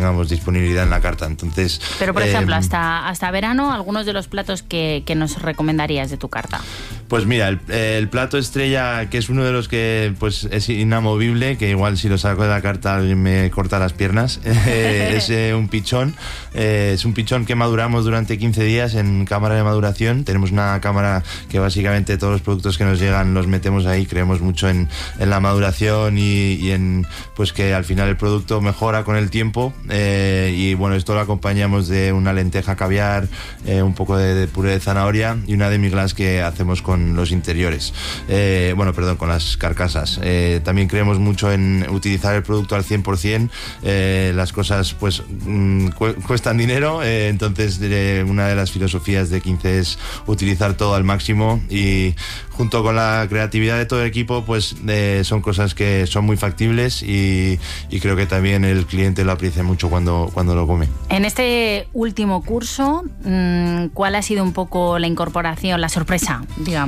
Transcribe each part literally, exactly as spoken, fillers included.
tengamos disponibilidad en la carta. Entonces, pero por eh, ejemplo, hasta, hasta verano, algunos de los platos que, que nos recomendarías de tu carta. Pues mira, el, el plato estrella, que es uno de los que pues es inamovible, que igual si lo saco de la carta alguien me corta las piernas, eh, es eh, un pichón. Eh, es un pichón que maduramos durante quince días en cámara de maduración. Tenemos una cámara que básicamente todos los productos que nos llegan los metemos ahí. Creemos mucho en, en la maduración y, y en pues que al final el producto mejora con el tiempo. Eh, y bueno, esto lo acompañamos de una lenteja caviar, eh, un poco de, de puré de zanahoria y una demi-glace que hacemos con los interiores, eh, bueno, perdón, con las carcasas. Eh, también creemos mucho en utilizar el producto al cien por ciento. Eh, las cosas pues mm, cu- cuestan dinero, eh, entonces eh, una de las filosofías de quince es utilizar todo al máximo, y junto con la creatividad de todo el equipo pues eh, son cosas que son muy factibles, y, y creo que también el cliente lo aprecia mucho cuando, cuando lo come. En este último curso, ¿cuál ha sido un poco la incorporación, la sorpresa, digamos?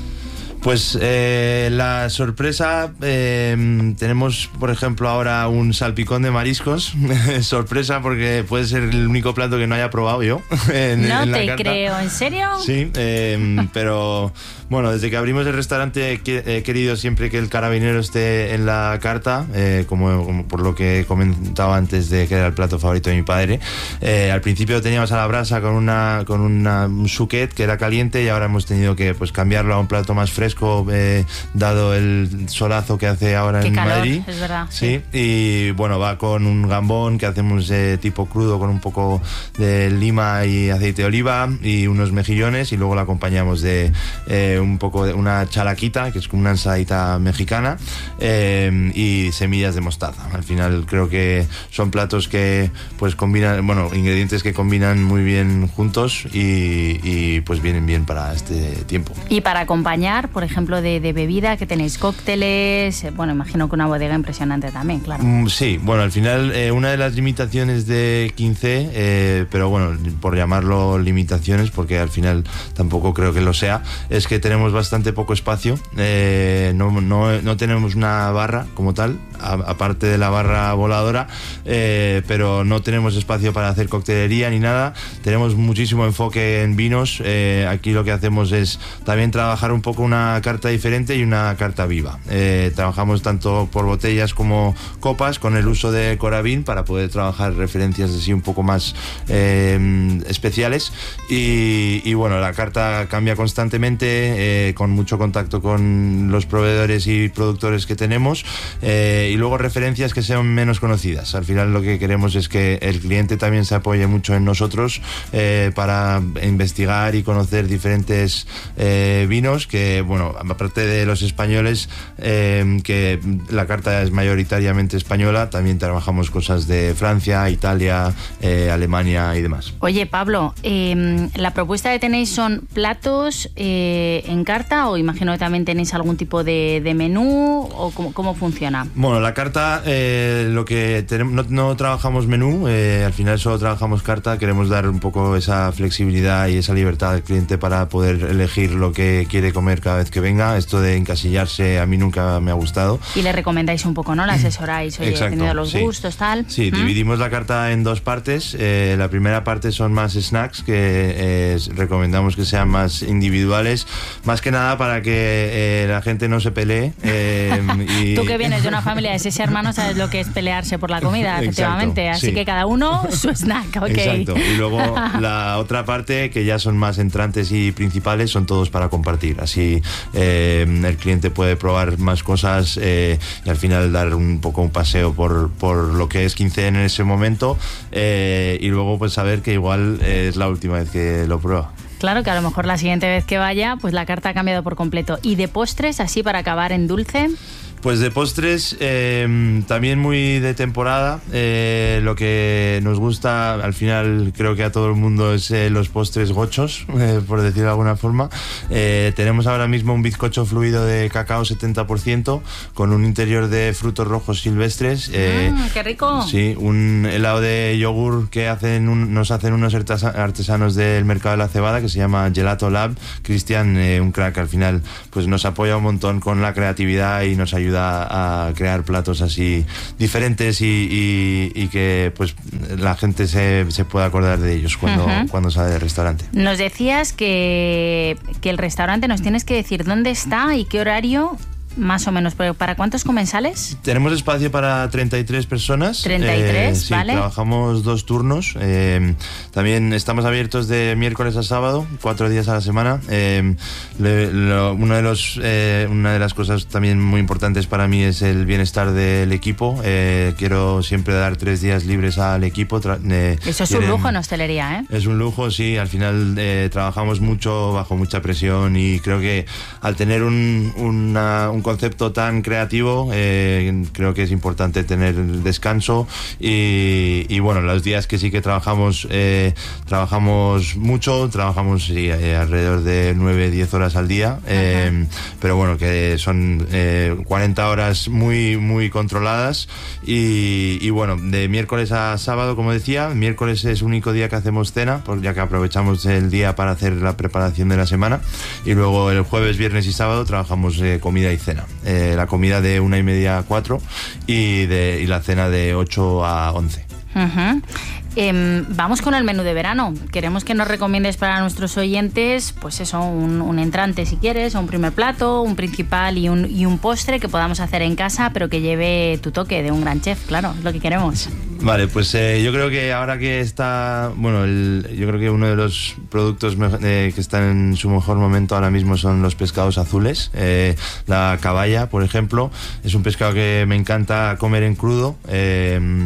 Pues eh, la sorpresa, eh, tenemos por ejemplo ahora un salpicón de mariscos. Sorpresa porque puede ser el único plato que no haya probado yo en, no en la te carta. creo, ¿en serio? Sí, eh, pero bueno, desde que abrimos el restaurante he querido siempre que el carabinero esté en la carta, eh, como, como por lo que comentaba antes de que era el plato favorito de mi padre. Eh, al principio teníamos a la brasa con una con una, un souquet que era caliente, y ahora hemos tenido que pues cambiarlo a un plato más fresco. Eh, dado el solazo que hace ahora Qué en calor, Madrid. Es verdad. Sí, sí, y bueno, va con un gambón que hacemos eh, tipo crudo con un poco de lima y aceite de oliva y unos mejillones, y luego lo acompañamos de eh, un poco de una chalaquita, que es como una ensaladita mexicana, eh, y semillas de mostaza. Al final creo que son platos que pues combinan, bueno, ingredientes que combinan muy bien juntos y, y pues vienen bien para este tiempo. Y para acompañar, por ejemplo, de, de bebida, que tenéis cócteles, bueno, imagino que una bodega impresionante también, claro. Mm, sí, bueno, al final eh, una de las limitaciones de quince, eh, pero bueno, por llamarlo limitaciones, porque al final tampoco creo que lo sea, es que tenemos bastante poco espacio, eh, no, no, no tenemos una barra como tal, a, aparte de la barra voladora, eh, pero no tenemos espacio para hacer coctelería ni nada. Tenemos muchísimo enfoque en vinos. Eh, aquí lo que hacemos es también trabajar un poco una carta diferente y una carta viva. Eh, trabajamos tanto por botellas como copas, con el uso de Coravin para poder trabajar referencias así un poco más eh, especiales, y, y bueno, la carta cambia constantemente, eh, con mucho contacto con los proveedores y productores que tenemos, eh, y luego referencias que sean menos conocidas. Al final lo que queremos es que el cliente también se apoye mucho en nosotros, eh, para investigar y conocer diferentes eh, vinos que, bueno, aparte de los españoles, eh, que la carta es mayoritariamente española, también trabajamos cosas de Francia, Italia, eh, Alemania y demás. Oye, Pablo, eh, ¿la propuesta que tenéis son platos eh, en carta, o imagino que también tenéis algún tipo de, de menú, o cómo, cómo funciona? Bueno, la carta, eh, lo que tenemos, no, no trabajamos menú, eh, al final solo trabajamos carta. Queremos dar un poco esa flexibilidad y esa libertad al cliente para poder elegir lo que quiere comer cada vez que venga. Esto de encasillarse a mí nunca me ha gustado. Y le recomendáis un poco, ¿no? La asesoráis, oye, Exacto, dependiendo de los sí. gustos, tal. Sí, ¿Mm? dividimos la carta en dos partes. Eh, la primera parte son más snacks, que eh, recomendamos que sean más individuales, más que nada para que eh, la gente no se pelee. Eh, y... Tú que vienes de una familia de seis hermanos sabes lo que es pelearse por la comida, efectivamente. Exacto, Así sí. que cada uno su snack, ok. Exacto. Y luego la otra parte, que ya son más entrantes y principales, son todos para compartir. Así eh, el cliente puede probar más cosas, eh, y al final dar un poco un paseo por, por lo que es quince en ese momento, eh, y luego pues saber que igual es la última vez que lo prueba. Claro, que a lo mejor la siguiente vez que vaya, pues la carta ha cambiado por completo. ¿Y de postres, así para acabar en dulce? Pues de postres, eh, también muy de temporada. Eh, lo que nos gusta, al final creo que a todo el mundo, es eh, los postres gochos, eh, por decirlo de alguna forma. Eh, tenemos ahora mismo un bizcocho fluido de cacao setenta por ciento con un interior de frutos rojos silvestres. Eh, mm, ¡Qué rico! Sí, un helado de yogur que hacen un, nos hacen unos artesanos del mercado de la cebada, que se llama Gelato Lab. Cristian, eh, un crack, al final pues nos apoya un montón con la creatividad y nos ayuda ayuda a crear platos así diferentes y, y, y que pues la gente se, se pueda acordar de ellos cuando, uh-huh. cuando sale del restaurante. Nos decías que, que el restaurante, nos tienes que decir dónde está y qué horario. Más o menos, pero ¿para cuántos comensales? Tenemos espacio para treinta y tres personas. treinta y tres, eh, sí, ¿vale? Trabajamos dos turnos. Eh, también estamos abiertos de miércoles a sábado, cuatro días a la semana. Eh, le, lo, uno de los, eh, una de las cosas también muy importantes para mí es el bienestar del equipo. Eh, quiero siempre dar tres días libres al equipo. Tra- eh, Eso es quieren, un lujo en hostelería, ¿eh? Es un lujo, sí. Al final eh, trabajamos mucho, bajo mucha presión, y creo que al tener un, una, un concepto tan creativo, eh, creo que es importante tener descanso y, y bueno, los días que sí que trabajamos eh, trabajamos mucho, trabajamos sí, eh, alrededor de nueve diez horas al día, eh, pero bueno, que son eh, cuarenta horas muy muy controladas y, y bueno, de miércoles a sábado, como decía, miércoles es el único día que hacemos cena, pues ya que aprovechamos el día para hacer la preparación de la semana, y luego el jueves, viernes y sábado trabajamos eh, comida y cena. Eh, la comida de una y media a cuatro y, de, y la cena de ocho a once. Uh-huh. Eh, vamos con el menú de verano. Queremos que nos recomiendes para nuestros oyentes, pues eso, un, un entrante si quieres, o un primer plato, un principal y un, y un postre que podamos hacer en casa, pero que lleve tu toque de un gran chef, claro, es lo que queremos. Vale, pues eh, yo creo que ahora que está, bueno, el, yo creo que uno de los productos me, eh, que están en su mejor momento ahora mismo son los pescados azules. Eh, la caballa, por ejemplo, es un pescado que me encanta comer en crudo. Eh,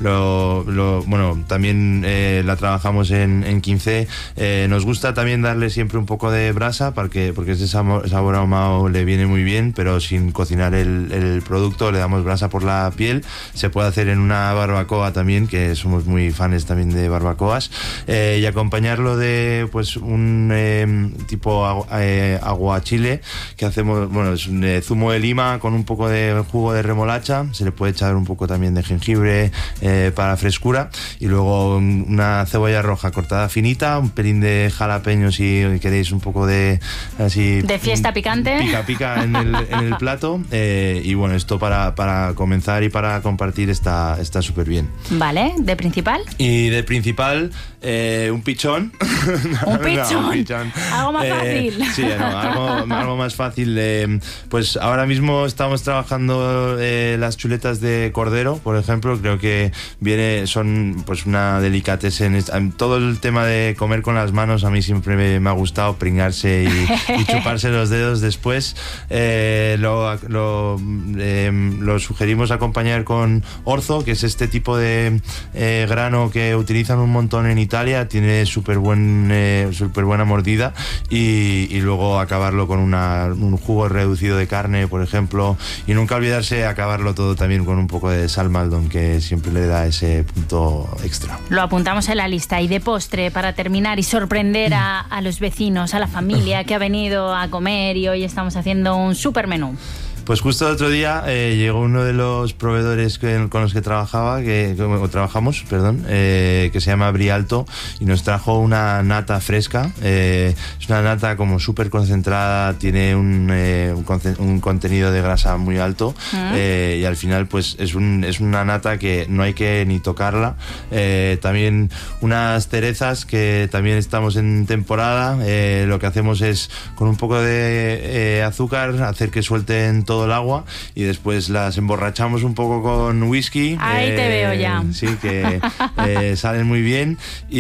lo, lo, bueno, también eh, la trabajamos en, en quince. Eh, nos gusta también darle siempre un poco de brasa porque, porque ese sabor, sabor ahumado le viene muy bien, pero sin cocinar el, el producto, le damos brasa por la piel. Se puede hacer en una barbacoa también, que somos muy fans también de barbacoas, eh, y acompañarlo de pues un eh, tipo agua, eh, aguachile que hacemos, bueno, es un eh, zumo de lima con un poco de jugo de remolacha, se le puede echar un poco también de jengibre eh, para frescura, y luego una cebolla roja cortada finita, un pelín de jalapeños si queréis un poco de así de fiesta picante, pica pica en el, en el plato, eh, y bueno, esto para, para comenzar y para compartir está está súper bien. Vale, ¿de principal? Y de principal, eh, un pichón. ¿Un pichón? No, un pichón. Algo más eh, fácil. Sí, no, algo, algo más fácil. Eh, pues ahora mismo estamos trabajando eh, las chuletas de cordero, por ejemplo. Creo que viene, son pues una delicatessen. Todo el tema de comer con las manos a mí siempre me, me ha gustado, pringarse y, y chuparse los dedos después. Eh, lo, lo, eh, lo sugerimos acompañar con orzo, que es este tipo de eh, grano que utilizan un montón en Italia, tiene súper buen, eh, súper buena mordida, y, y luego acabarlo con una, un jugo reducido de carne, por ejemplo, y nunca olvidarse acabarlo todo también con un poco de sal Maldon, que siempre le da ese punto extra. Lo apuntamos en la lista. Y de postre, para terminar y sorprender a, a los vecinos, a la familia que ha venido a comer, y hoy estamos haciendo un súper menú. Pues justo el otro día eh, llegó uno de los proveedores que, con los que trabajaba, que, que o trabajamos, perdón, eh, que se llama Brialto, y nos trajo una nata fresca. Eh, es una nata como súper concentrada, tiene un, eh, un, con, un contenido de grasa muy alto, ¿Mm? eh, y al final pues es, un, es una nata que no hay que ni tocarla. Eh, también unas cerezas que también estamos en temporada. Eh, lo que hacemos es con un poco de eh, azúcar hacer que suelten todo el agua, y después las emborrachamos un poco con whisky. Ahí eh, te veo ya. Sí, que eh, salen muy bien,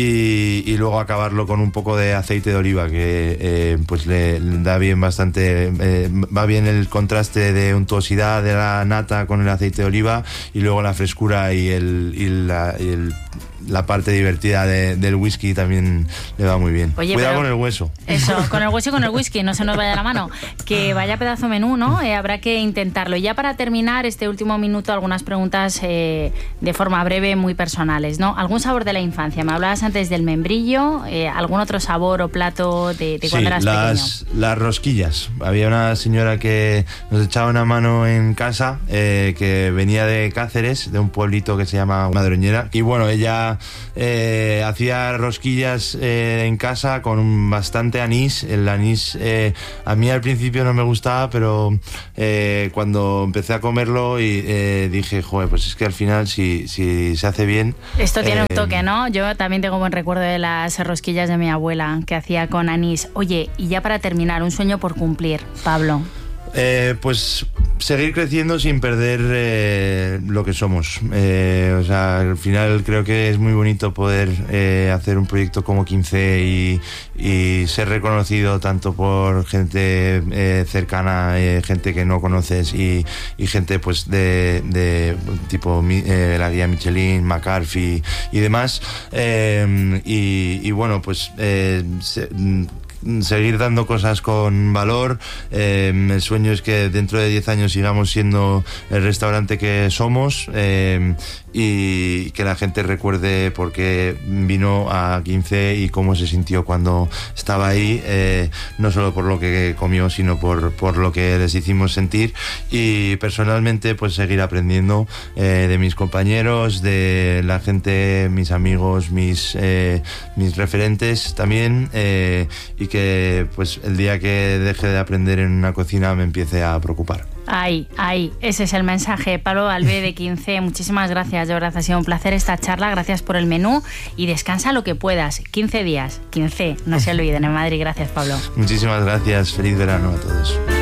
y, y luego acabarlo con un poco de aceite de oliva, que eh, pues le, le da bien bastante, eh, va bien el contraste de untuosidad de la nata con el aceite de oliva, y luego la frescura y el, y la, y el la parte divertida de, del whisky también le va muy bien. Oye, cuidado con el hueso. Eso, con el hueso y con el whisky, no se nos vaya la mano. Que vaya pedazo menú, ¿no? Eh, habrá que intentarlo. Y ya para terminar este último minuto, algunas preguntas eh, de forma breve, muy personales, ¿no? ¿Algún sabor de la infancia? Me hablabas antes del membrillo, eh, ¿algún otro sabor o plato de, de cuando sí, eras las, pequeño? Las rosquillas. Había una señora que nos echaba una mano en casa, eh, que venía de Cáceres, de un pueblito que se llama Madroñera, y bueno, ella hacía eh, hacía rosquillas eh, en casa con bastante anís. El anís eh, a mí al principio no me gustaba, pero eh, cuando empecé a comerlo y eh, dije, joder, pues es que al final si, si se hace bien... Esto tiene eh, un toque, ¿no? Yo también tengo buen recuerdo de las rosquillas de mi abuela que hacía con anís. Oye, y ya para terminar, un sueño por cumplir, Pablo. Eh, pues seguir creciendo sin perder eh, lo que somos. Eh, o sea, al final creo que es muy bonito poder eh, hacer un proyecto como quince y, y ser reconocido tanto por gente eh, cercana, eh, gente que no conoces y, y gente pues de, de tipo eh, la guía Michelin, McCarthy y demás. Eh, y, y bueno, pues eh, se, seguir dando cosas con valor. Eh, el sueño es que dentro de diez años sigamos siendo el restaurante que somos eh, y que la gente recuerde por qué vino a quince y cómo se sintió cuando estaba ahí, eh, no solo por lo que comió, sino por, por lo que les hicimos sentir. Y personalmente pues seguir aprendiendo eh, de mis compañeros, de la gente, mis amigos, mis, eh, mis referentes también, eh, y que pues el día que deje de aprender en una cocina me empiece a preocupar. Ahí, ahí, ese es el mensaje. Pablo Albé de quince, muchísimas gracias, de verdad ha sido un placer esta charla, gracias por el menú y descansa lo que puedas, quince días, quince, no se olviden, en Madrid. Gracias, Pablo. Muchísimas gracias, feliz verano a todos.